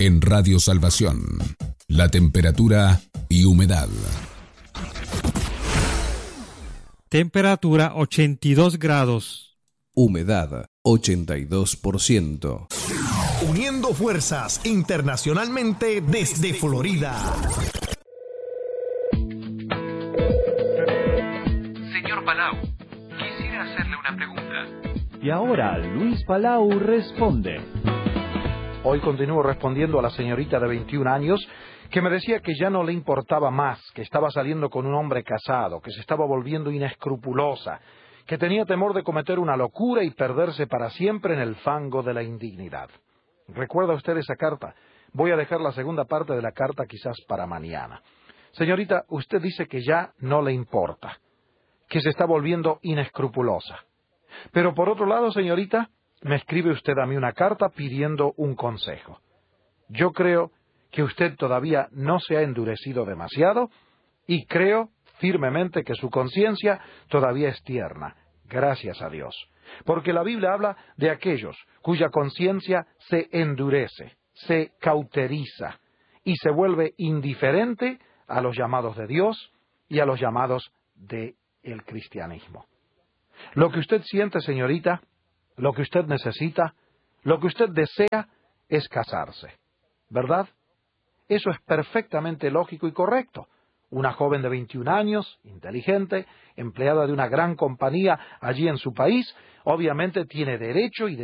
En Radio Salvación, la temperatura y humedad. Temperatura 82 grados. Humedad 82%. Uniendo fuerzas internacionalmente desde Florida. Señor Palau, quisiera hacerle una pregunta. Y ahora Luis Palau responde. Hoy continúo respondiendo a la señorita de 21 años que me decía que ya no le importaba más, que estaba saliendo con un hombre casado, que se estaba volviendo inescrupulosa, que tenía temor de cometer una locura y perderse para siempre en el fango de la indignidad. ¿Recuerda usted esa carta? Voy a dejar la segunda parte de la carta quizás para mañana. Señorita, usted dice que ya no le importa, que se está volviendo inescrupulosa. Pero por otro lado, señorita, me escribe usted a mí una carta pidiendo un consejo. Yo creo que usted todavía no se ha endurecido demasiado y creo firmemente que su conciencia todavía es tierna, gracias a Dios. Porque la Biblia habla de aquellos cuya conciencia se endurece, se cauteriza y se vuelve indiferente a los llamados de Dios y a los llamados del cristianismo. Lo que usted siente, señorita, lo que usted necesita, lo que usted desea es casarse, ¿verdad? Eso es perfectamente lógico y correcto. Una joven de 21 años, inteligente, empleada de una gran compañía allí en su país, obviamente tiene derecho y